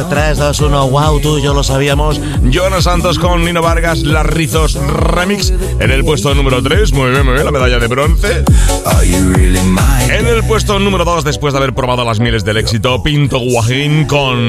3, 2, 1, wow, tú y yo lo sabíamos. Jonas Santos con Nino Vargas, Las Rizos Remix. En el puesto número 3, muy bien, la medalla de bronce. En el puesto número 2, después de haber probado las mieles del éxito, Pinto Guajín con